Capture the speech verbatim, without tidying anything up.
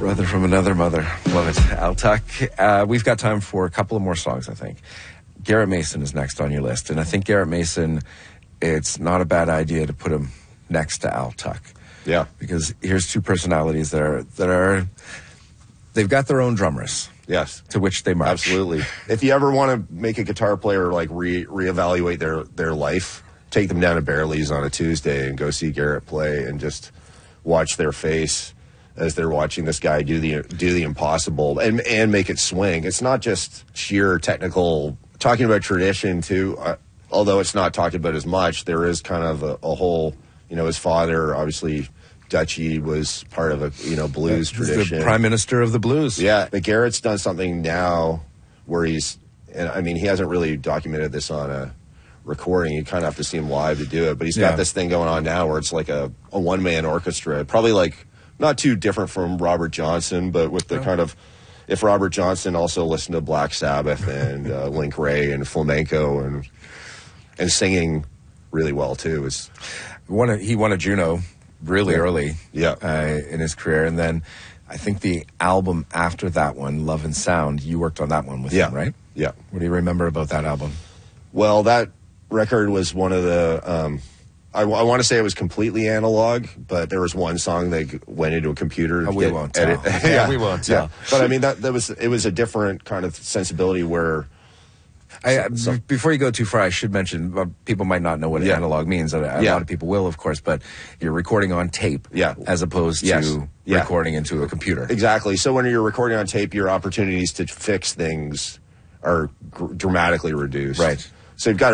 Brother from another mother. Love it. Al Tuck. Uh, we've got time for a couple of more songs, I think. Garrett Mason is next on your list. And I think Garrett Mason, it's not a bad idea to put him next to Al Tuck. Yeah. Because here's two personalities that are, that are, they've got their own drummers. Yes. To which they march. Absolutely. If you ever want to make a guitar player like re reevaluate their, their life, take them down to Bearley's on a Tuesday and go see Garrett play and just watch their face as they're watching this guy do the do the impossible and and make it swing. It's not just sheer technical. Talking about tradition too, uh, although it's not talked about as much, there is kind of a, a whole, you know, his father, obviously, Dutchie was part of a, you know, blues yeah, tradition. The prime minister of the blues. Yeah, but Garrett's done something now where he's, and I mean, he hasn't really documented this on a recording. You kind of have to see him live to do it, but he's got yeah. this thing going on now where it's like a, a one-man orchestra, probably like not too different from Robert Johnson, but with the oh. kind of, if Robert Johnson also listened to Black Sabbath and uh, Link Ray and flamenco and and singing really well too. It's, won a, he won a Juno really yeah. early yeah. uh, in his career, and then I think the album after that one, Love and Sound, you worked on that one with yeah. him, right? Yeah. What do you remember about that album? Well, that record was one of the, um, I, I want to say it was completely analog, but there was one song that went into a computer. Oh, we get, won't tell. edit. yeah, yeah, we won't tell. Yeah. But I mean, that, that was, it was a different kind of sensibility where... I, so, before you go too far, I should mention, uh, people might not know what yeah. analog means. A, a yeah. lot of people will, of course, but you're recording on tape yeah. as opposed yes. to yeah. recording into a computer. Exactly. So when you're recording on tape, your opportunities to fix things are gr- dramatically reduced. Right. So you've got